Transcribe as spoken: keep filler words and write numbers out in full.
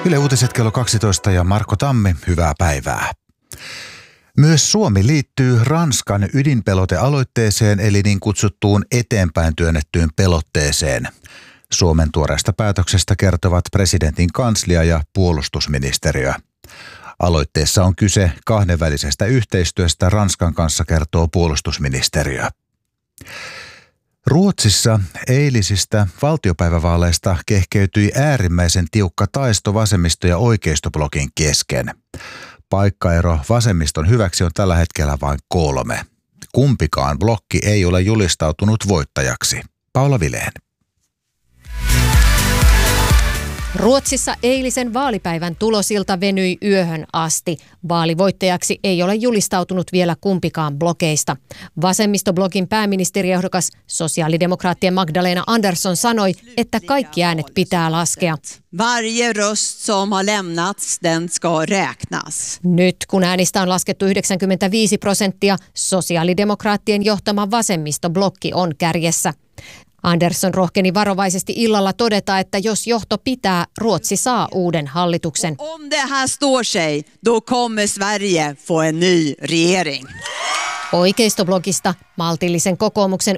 Yle Uutiset kello kaksitoista ja Marko Tammi, hyvää päivää. Myös Suomi liittyy Ranskan ydinpelotealoitteeseen eli niin kutsuttuun eteenpäin työnnettyyn pelotteeseen. Suomen tuoreesta päätöksestä kertovat presidentin kanslia ja puolustusministeriö. Aloitteessa on kyse kahdenvälisestä yhteistyöstä Ranskan kanssa, kertoo puolustusministeriö. Ruotsissa eilisistä valtiopäivävaaleista kehkeytyi äärimmäisen tiukka taisto vasemmisto- ja oikeistoblokin kesken. Paikkaero vasemmiston hyväksi on tällä hetkellä vain kolme. Kumpikaan blokki ei ole julistautunut voittajaksi. Paula Vilén. Ruotsissa eilisen vaalipäivän tulosilta venyi yöhön asti. Vaalivoittajaksi ei ole julistautunut vielä kumpikaan blokeista. Vasemmistoblogin pääministeriehdokas sosiaalidemokraattien Magdalena Andersson sanoi, että kaikki äänet pitää laskea. Varje röst som har lämnats, den ska räknas. Nyt kun äänistä on laskettu yhdeksänkymmentäviisi prosenttia, sosiaalidemokraattien johtama vasemmistoblokki on kärjessä. Andersson rohkeni varovaisesti illalla todeta, että jos johto pitää, Ruotsi saa uuden hallituksen. Om det här står sig, då kommer Sverige få en ny regering. Oikeistoblogista maltillisen kokoomuksen